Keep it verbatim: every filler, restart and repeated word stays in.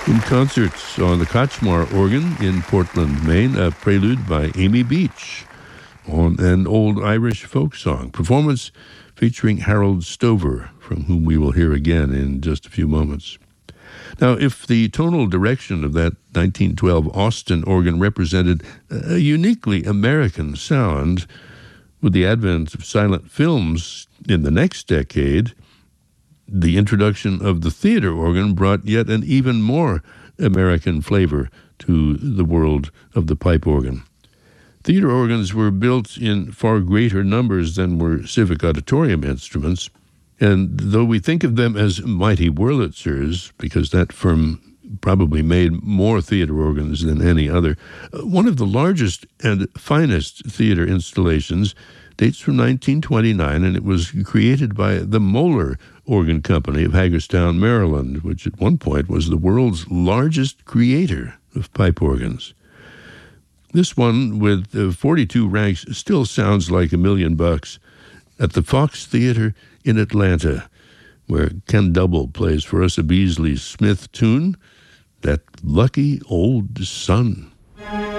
In concerts on the Kachmar organ in Portland, Maine, a prelude by Amy Beach on an old Irish folk song. Performance featuring Harold Stover, from whom we will hear again in just a few moments. Now, if the tonal direction of that nineteen twelve Austin organ represented a uniquely American sound, with the advent of silent films in the next decade, the introduction of the theater organ brought yet an even more American flavor to the world of the pipe organ. Theater organs were built in far greater numbers than were civic auditorium instruments, and though we think of them as mighty Wurlitzers, because that firm probably made more theater organs than any other, one of the largest and finest theater installations dates from nineteen twenty-nine, and it was created by the Moeller Organ Company of Hagerstown, Maryland, which at one point was the world's largest creator of pipe organs. This one, with uh, forty-two ranks, still sounds like a million bucks at the Fox Theater in Atlanta, where Ken Double plays for us a Beasley Smith tune, That Lucky Old Sun.